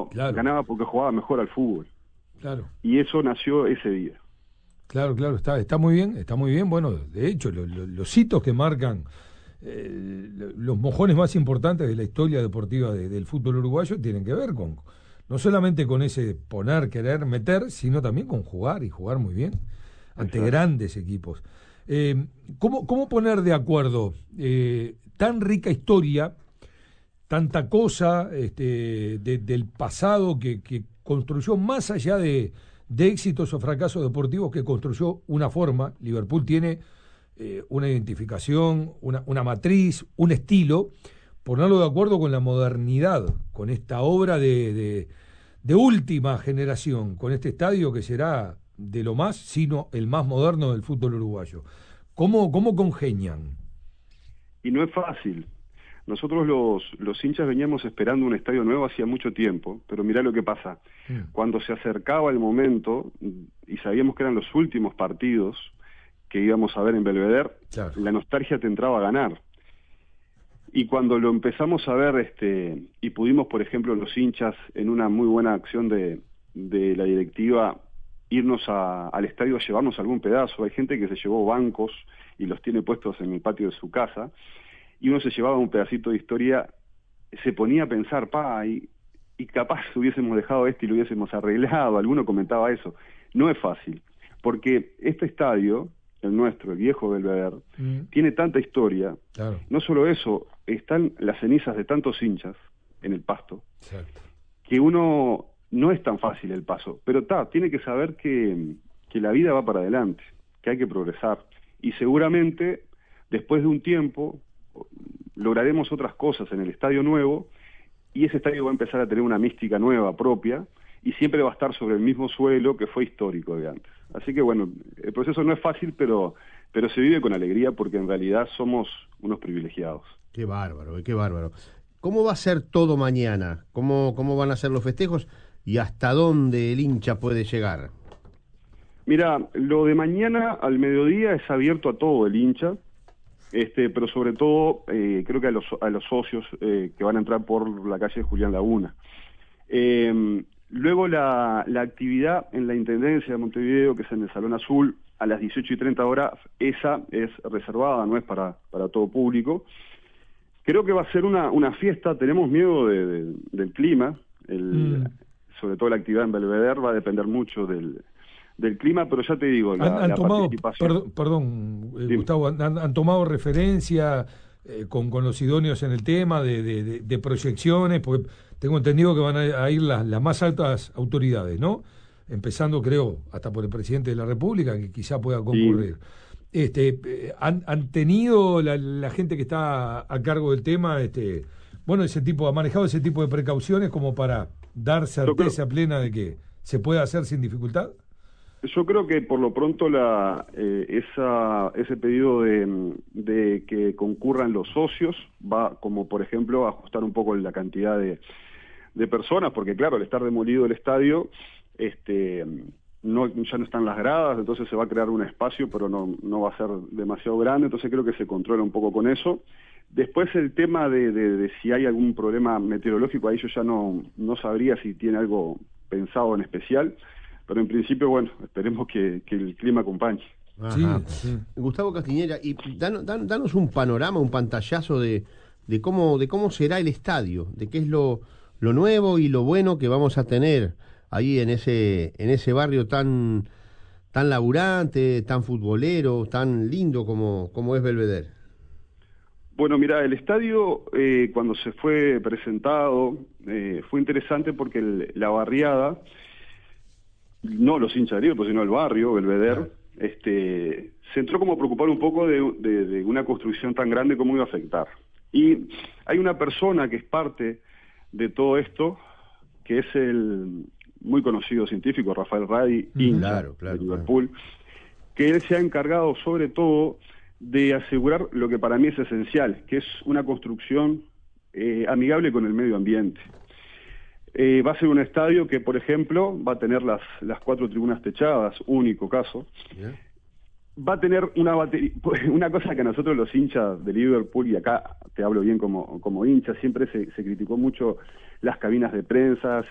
uno ganaba porque jugaba mejor al fútbol. Claro. Y eso nació ese día. Claro, está muy bien, está muy bien. Bueno, de hecho, los hitos que marcan los mojones más importantes de la historia deportiva del fútbol uruguayo tienen que ver con, no solamente con ese poner, querer, meter, sino también con jugar y jugar muy bien ante grandes equipos. ¿Cómo poner de acuerdo tan rica historia, tanta cosa del pasado que construyó más allá de éxitos o fracasos deportivos, que construyó una forma? Liverpool tiene una identificación, una matriz, un estilo, ponerlo de acuerdo con la modernidad, con esta obra de última generación, con este estadio que será de lo más, sino el más moderno del fútbol uruguayo. ¿Cómo congenian? Y no es fácil. Nosotros los hinchas veníamos esperando un estadio nuevo hacía mucho tiempo, pero mirá lo que pasa. Cuando se acercaba el momento y sabíamos que eran los últimos partidos que íbamos a ver en Belvedere, la nostalgia te entraba a ganar. Y cuando lo empezamos a ver y pudimos, por ejemplo, los hinchas, en una muy buena acción de la directiva, irnos al estadio a llevarnos algún pedazo. Hay gente que se llevó bancos y los tiene puestos en el patio de su casa, y uno se llevaba un pedacito de historia, se ponía a pensar, y capaz hubiésemos dejado y lo hubiésemos arreglado. Alguno comentaba eso. No es fácil, porque este estadio, el nuestro, el viejo Belvedere, tiene tanta historia. Claro. No solo eso, están las cenizas de tantos hinchas en el pasto, que uno no es tan fácil el paso, pero tiene que saber que la vida va para adelante, que hay que progresar, y seguramente después de un tiempo lograremos otras cosas en el estadio nuevo, y ese estadio va a empezar a tener una mística nueva propia, y siempre va a estar sobre el mismo suelo que fue histórico de antes. Así que bueno, el proceso no es fácil, pero se vive con alegría, porque en realidad somos unos privilegiados. Qué bárbaro, qué bárbaro. ¿Cómo va a ser todo mañana? ¿Cómo van a ser los festejos? ¿Y hasta dónde el hincha puede llegar? Mira, lo de mañana al mediodía es abierto a todo el hincha, pero sobre todo creo que a los socios que van a entrar por la calle Julián Laguna. Luego la actividad en la Intendencia de Montevideo, que es en el Salón Azul, a las 18:30, esa es reservada, no es para todo público. Creo que va a ser una fiesta. Tenemos miedo del clima, sobre todo la actividad en Belvedere va a depender mucho del clima, pero ya te digo, han tomado, participación... perdón Gustavo, han tomado referencia con los idóneos en el tema de proyecciones, porque tengo entendido que van a ir las más altas autoridades, ¿no? Empezando, creo, hasta por el presidente de la República, que quizá pueda concurrir. Sí. ¿Han tenido la gente que está a cargo del tema, ha manejado ese tipo de precauciones como para dar certeza plena de que se puede hacer sin dificultad? Yo creo que por lo pronto ese pedido de que concurran los socios va, como por ejemplo, a ajustar un poco la cantidad de personas, porque claro, al estar demolido el estadio, ya no están las gradas, entonces se va a crear un espacio, pero no va a ser demasiado grande, entonces creo que se controla un poco con eso. Después el tema de si hay algún problema meteorológico, ahí yo ya no sabría si tiene algo pensado en especial, pero en principio, bueno, esperemos que el clima acompañe. Sí. Gustavo Castiñeira, y danos un panorama, un pantallazo de cómo será el estadio, de qué es lo nuevo y lo bueno que vamos a tener ahí en ese barrio tan laburante, tan futbolero, tan lindo como es Belvedere. Bueno, mira, el estadio cuando se fue presentado fue interesante porque la barriada, no los hinchas de Liverpool, sino el barrio, Belvedere, se entró como a preocupar un poco de una construcción tan grande, cómo iba a afectar. Y hay una persona que es parte de todo esto, que es el muy conocido científico Rafael Radi, hincha de Liverpool, que él se ha encargado sobre todo de asegurar lo que para mí es esencial, que es una construcción amigable con el medio ambiente. Va a ser un estadio que, por ejemplo, va a tener las 4 tribunas techadas, único caso. Va a tener una cosa que a nosotros los hinchas de Liverpool, y acá te hablo bien como hincha, siempre se criticó mucho las cabinas de prensa,